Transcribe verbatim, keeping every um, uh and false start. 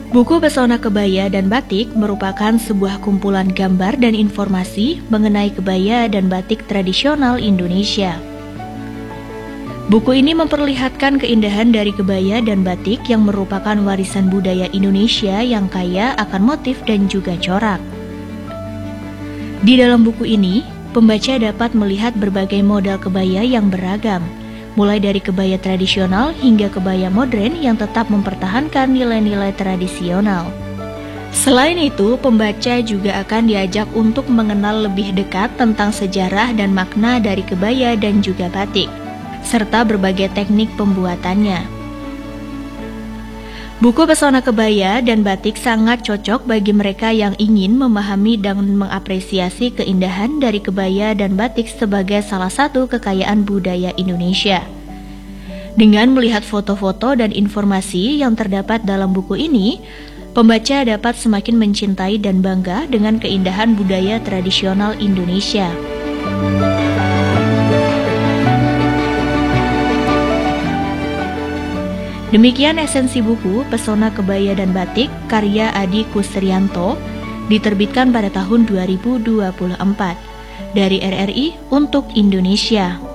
Buku Pesona Kebaya dan Batik merupakan sebuah kumpulan gambar dan informasi mengenai kebaya dan batik tradisional Indonesia. Buku ini memperlihatkan keindahan dari kebaya dan batik yang merupakan warisan budaya Indonesia yang kaya akan motif dan juga corak. Di dalam buku ini, pembaca dapat melihat berbagai model kebaya yang beragam, mulai dari kebaya tradisional hingga kebaya modern yang tetap mempertahankan nilai-nilai tradisional. Selain itu, pembaca juga akan diajak untuk mengenal lebih dekat tentang sejarah dan makna dari kebaya dan juga batik, serta berbagai teknik pembuatannya. Buku Pesona Kebaya dan Batik sangat cocok bagi mereka yang ingin memahami dan mengapresiasi keindahan dari kebaya dan batik sebagai salah satu kekayaan budaya Indonesia. Dengan melihat foto-foto dan informasi yang terdapat dalam buku ini, pembaca dapat semakin mencintai dan bangga dengan keindahan budaya tradisional Indonesia. Demikian esensi buku Pesona Kebaya dan Batik karya Adi Kusrianto, diterbitkan pada tahun dua ribu dua puluh empat dari R R I untuk Indonesia.